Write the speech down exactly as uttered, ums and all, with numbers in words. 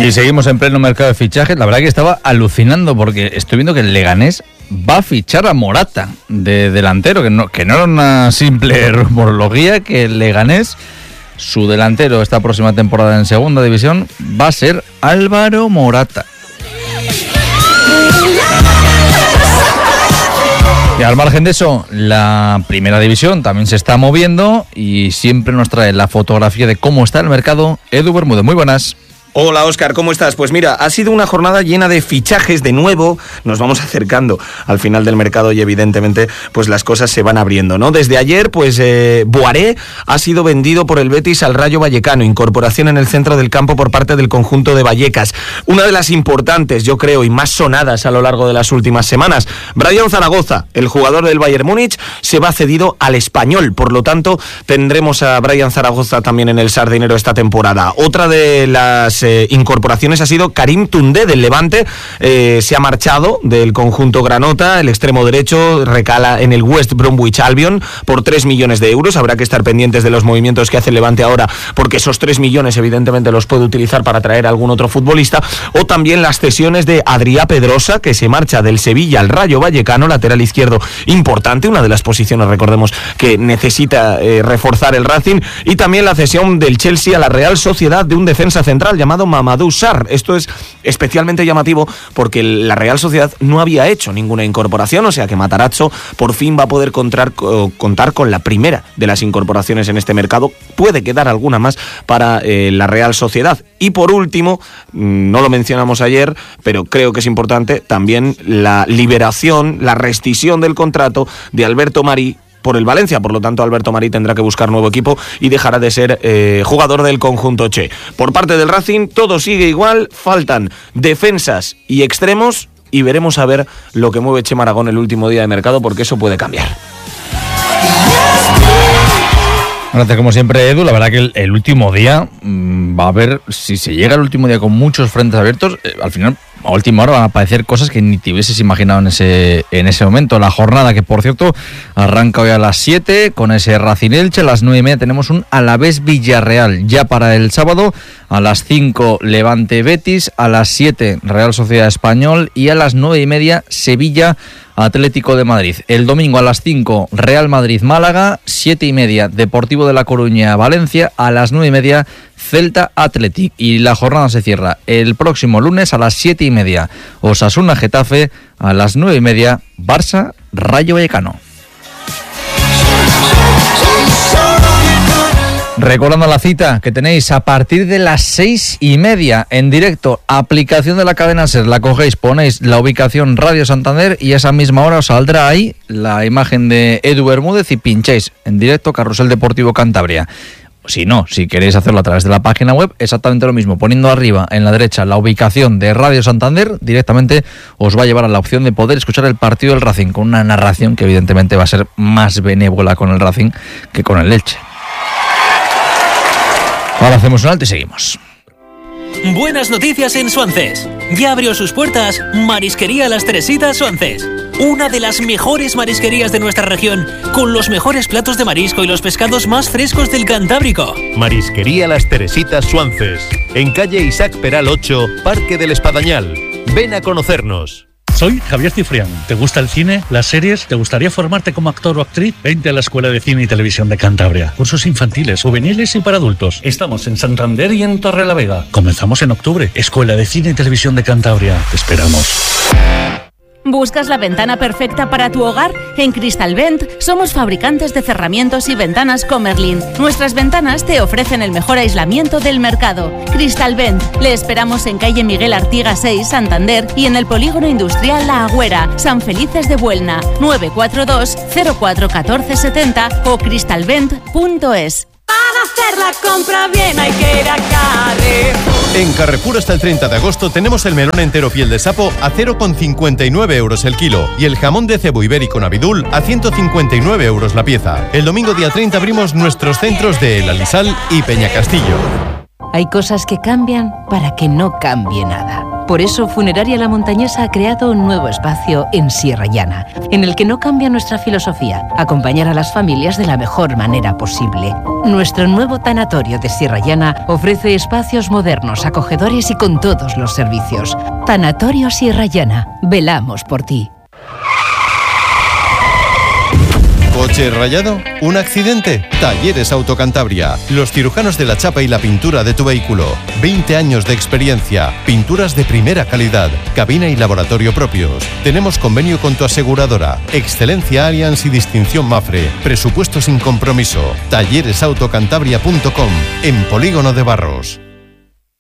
Y seguimos en pleno mercado de fichajes. La verdad que estaba alucinando porque estoy viendo que el Leganés va a fichar a Morata de delantero, que no, que no era una simple rumorología, que el Leganés, su delantero esta próxima temporada en segunda división, va a ser Álvaro Morata. Y al margen de eso, la primera división también se está moviendo y siempre nos trae la fotografía de cómo está el mercado Edu Bermúdez. Muy buenas. Hola Óscar, ¿cómo estás? Pues mira, ha sido una jornada llena de fichajes de nuevo, nos vamos acercando al final del mercado y evidentemente pues las cosas se van abriendo, ¿no? Desde ayer pues eh, Boiré ha sido vendido por el Betis al Rayo Vallecano, incorporación en el centro del campo por parte del conjunto de Vallecas. Una de las importantes, yo creo, y más sonadas a lo largo de las últimas semanas. Brian Zaragoza, el jugador del Bayern Múnich, se va cedido al Español, por lo tanto tendremos a Brian Zaragoza también en el Sardinero esta temporada. Otra de las Eh, incorporaciones ha sido Karim Toundé del Levante, eh, se ha marchado del conjunto granota, el extremo derecho recala en el West Bromwich Albion por tres millones de euros, habrá que estar pendientes de los movimientos que hace el Levante ahora, porque esos tres millones evidentemente los puede utilizar para traer a algún otro futbolista, o también las cesiones de Adrià Pedrosa, que se marcha del Sevilla al Rayo Vallecano, lateral izquierdo importante, una de las posiciones, recordemos, que necesita eh, reforzar el Racing, y también la cesión del Chelsea a la Real Sociedad de un defensa central llamado Mamadou Sarr. Esto es especialmente llamativo porque la Real Sociedad no había hecho ninguna incorporación, o sea que Matarazzo por fin va a poder contar, contar con la primera de las incorporaciones en este mercado. Puede quedar alguna más para eh, la Real Sociedad. Y por último, no lo mencionamos ayer, pero creo que es importante, también la liberación, la rescisión del contrato de Alberto Marí por el Valencia. Por lo tanto, Alberto Marí tendrá que buscar nuevo equipo y dejará de ser eh, jugador del conjunto Che. Por parte del Racing, todo sigue igual, faltan defensas y extremos y veremos a ver lo que mueve Che Maragón el último día de mercado, porque eso puede cambiar. Gracias como siempre, Edu. La verdad que el, el último día mmm, va a haber, si se llega el último día con muchos frentes abiertos, eh, al final a última hora van a aparecer cosas que ni te hubieses imaginado en ese, en ese momento. La jornada, que por cierto arranca hoy a las siete con ese Racing Elche. A las nueve y media tenemos un Alavés Villarreal. Ya para el sábado a las cinco Levante Betis, a las siete Real Sociedad Español y a las nueve y media Sevilla Atlético de Madrid. El domingo a las cinco Real Madrid Málaga, siete y media Deportivo de La Coruña Valencia, a las nueve y media Celta Athletic. Y la jornada se cierra el próximo lunes a las siete y media Osasuna Getafe, a las nueve y media Barça Rayo Vallecano. Recordando la cita que tenéis a partir de las seis y media en directo, aplicación de la cadena SER, la cogéis, ponéis la ubicación Radio Santander y a esa misma hora os saldrá ahí la imagen de Edu Bermúdez y pincháis en directo Carrusel Deportivo Cantabria. Si no, si queréis hacerlo a través de la página web, exactamente lo mismo, poniendo arriba en la derecha la ubicación de Radio Santander, directamente os va a llevar a la opción de poder escuchar el partido del Racing, con una narración que evidentemente va a ser más benévola con el Racing que con el Elche. Ahora hacemos un alto y seguimos. Buenas noticias en Suances. Ya abrió sus puertas Marisquería Las Teresitas Suances. Una de las mejores marisquerías de nuestra región, con los mejores platos de marisco y los pescados más frescos del Cantábrico. Marisquería Las Teresitas Suances. En calle Isaac Peral ocho, Parque del Espadañal. Ven a conocernos. Soy Javier Cifrián. ¿Te gusta el cine, las series? ¿Te gustaría formarte como actor o actriz? Vente a la Escuela de Cine y Televisión de Cantabria. Cursos infantiles, juveniles y para adultos. Estamos en Santander y en Torrelavega. Comenzamos en octubre. Escuela de Cine y Televisión de Cantabria. Te esperamos. ¿Buscas la ventana perfecta para tu hogar? En Cristalvent somos fabricantes de cerramientos y ventanas Comerlin. Nuestras ventanas te ofrecen el mejor aislamiento del mercado. Cristalvent. Le esperamos en calle Miguel Artigas seis, Santander, y en el polígono industrial La Agüera, San Felices de Buelna. nueve cuatro dos cero cuatro uno cuatro siete cero o cristalvent punto es. Para hacer la compra bien hay que ir a Carrefour. En Carrefour hasta el treinta de agosto tenemos el melón entero piel de sapo a cero coma cincuenta y nueve euros el kilo y el jamón de cebo ibérico Navidul a ciento cincuenta y nueve euros la pieza. El domingo día treinta abrimos nuestros centros de El Alisal y Peñacastillo. Hay cosas que cambian para que no cambie nada. Por eso, Funeraria La Montañesa ha creado un nuevo espacio en Sierra Llana, en el que no cambia nuestra filosofía, acompañar a las familias de la mejor manera posible. Nuestro nuevo tanatorio de Sierra Llana ofrece espacios modernos, acogedores y con todos los servicios. Tanatorio Sierra Llana. Velamos por ti. ¿Coche rayado? ¿Un accidente? Talleres Autocantabria. Los cirujanos de la chapa y la pintura de tu vehículo. veinte años de experiencia. Pinturas de primera calidad. Cabina y laboratorio propios. Tenemos convenio con tu aseguradora. Excelencia Allianz y distinción Mafre. Presupuesto sin compromiso. talleres autocantabria punto com. En Polígono de Barros.